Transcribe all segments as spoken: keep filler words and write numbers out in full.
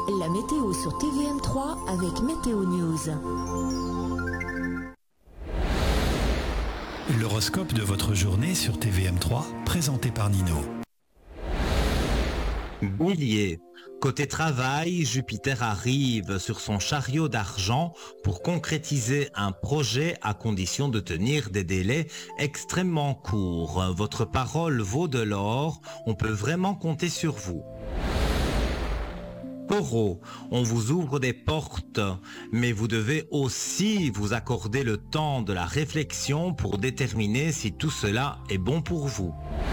La météo sur T V M trois avec Météo News. L'horoscope de votre journée sur T V M trois, présenté par Nino. Bélier. Côté travail, Jupiter arrive sur son chariot d'argent pour concrétiser un projet à condition de tenir des délais extrêmement courts. Votre parole vaut de l'or, on peut vraiment compter sur vous. Taureau, on vous ouvre des portes, mais vous devez aussi vous accorder le temps de la réflexion pour déterminer si tout cela est bon pour vous.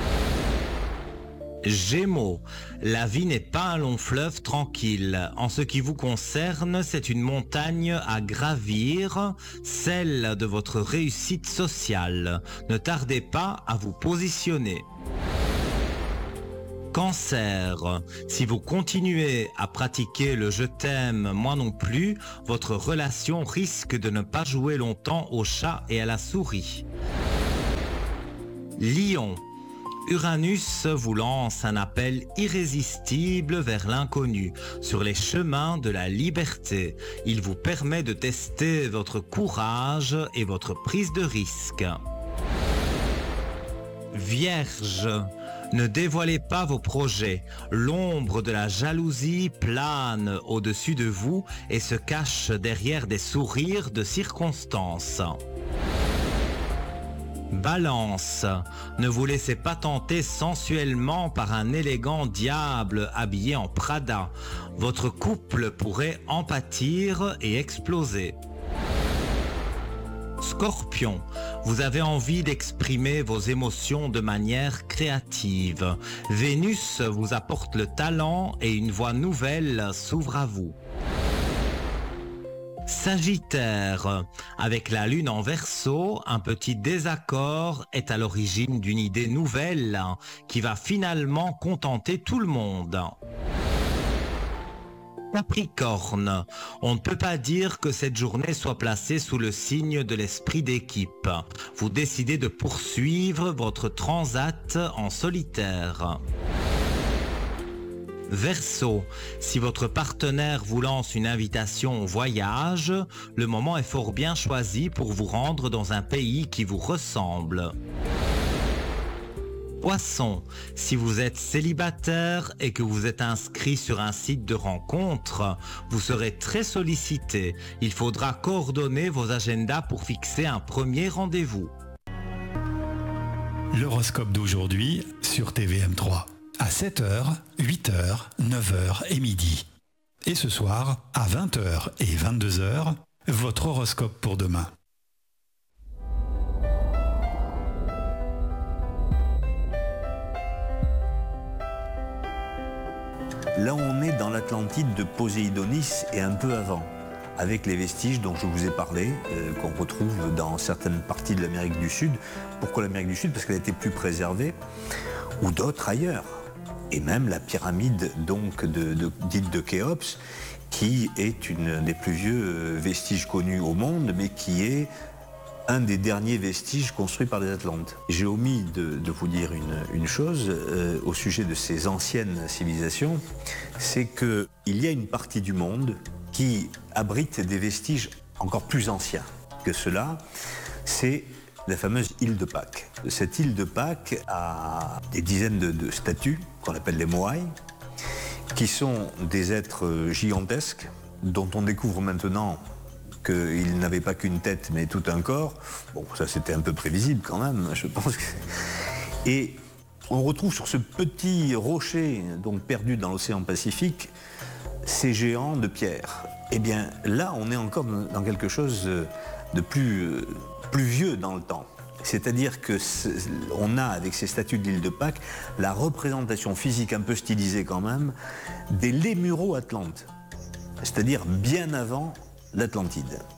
Gémeaux, la vie n'est pas un long fleuve tranquille. En ce qui vous concerne, c'est une montagne à gravir, celle de votre réussite sociale. Ne tardez pas à vous positionner. Cancer, si vous continuez à pratiquer le « je t'aime, moi non plus », votre relation risque de ne pas jouer longtemps au chat et à la souris. Lion, Uranus vous lance un appel irrésistible vers l'inconnu, sur les chemins de la liberté. Il vous permet de tester votre courage et votre prise de risque. Vierge, ne dévoilez pas vos projets. L'ombre de la jalousie plane au-dessus de vous et se cache derrière des sourires de circonstance. Balance, ne vous laissez pas tenter sensuellement par un élégant diable habillé en Prada. Votre couple pourrait en pâtir et exploser. Scorpion, vous avez envie d'exprimer vos émotions de manière créative. Vénus vous apporte le talent et une voie nouvelle s'ouvre à vous. Sagittaire, avec la lune en Verseau, un petit désaccord est à l'origine d'une idée nouvelle qui va finalement contenter tout le monde. Capricorne, on ne peut pas dire que cette journée soit placée sous le signe de l'esprit d'équipe. Vous décidez de poursuivre votre transat en solitaire. Verseau, si votre partenaire vous lance une invitation au voyage, le moment est fort bien choisi pour vous rendre dans un pays qui vous ressemble. Poisson, si vous êtes célibataire et que vous êtes inscrit sur un site de rencontre, vous serez très sollicité. Il faudra coordonner vos agendas pour fixer un premier rendez-vous. L'horoscope d'aujourd'hui sur T V M trois. À sept heures, huit heures, neuf heures et midi. Et ce soir, à vingt heures et vingt-deux heures, votre horoscope pour demain. Là, on est dans l'Atlantide de Poséidonis et un peu avant, avec les vestiges dont je vous ai parlé, euh, qu'on retrouve dans certaines parties de l'Amérique du Sud. Pourquoi l'Amérique du Sud? Parce qu'elle a été plus préservée, ou d'autres ailleurs. Et même la pyramide donc de, de, dite de Khéops, qui est une des plus vieux vestiges connus au monde, mais qui est un des derniers vestiges construits par les Atlantes. J'ai omis de, de vous dire une, une chose euh, au sujet de ces anciennes civilisations, c'est qu'il y a une partie du monde qui abrite des vestiges encore plus anciens que cela, c'est la fameuse île de Pâques. Cette île de Pâques a des dizaines de, de statues, qu'on appelle les Moai, qui sont des êtres gigantesques, dont on découvre maintenant qu'ils n'avaient pas qu'une tête, mais tout un corps. Bon, ça c'était un peu prévisible quand même, je pense que... Et on retrouve sur ce petit rocher, donc perdu dans l'océan Pacifique, ces géants de pierre. Eh bien, là, on est encore dans quelque chose de plus, plus vieux dans le temps. C'est-à-dire qu'on a, avec ces statues de l'île de Pâques, la représentation physique un peu stylisée quand même, des Lémuro-Atlantes. C'est-à-dire bien avant l'Atlantide.